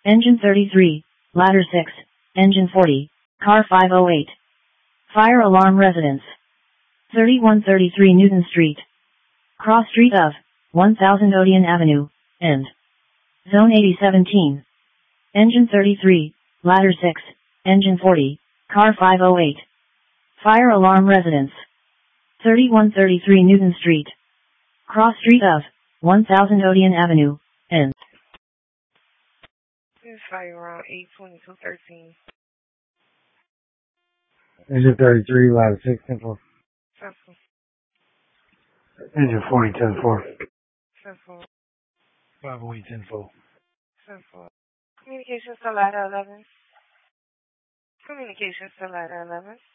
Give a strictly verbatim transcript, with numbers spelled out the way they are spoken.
Engine thirty-three, ladder six, engine forty, car five oh eight. Fire alarm residence. thirty-one thirty-three Newton Street. Cross street of one thousand Odeon Avenue, end. Zone eighty seventeen. Engine thirty-three, ladder six, engine forty, car five oh eight. Fire alarm residence. thirty-one thirty-three Newton Street. Cross street of one thousand Odeon Avenue, end. This fire around eight twenty-two thirteen. Engine thirty-three, ladder six, ten four. Central. Engine forty, ten four. Central. five oh eight, ten four. Central. Communications to ladder eleven. Communications to ladder eleven.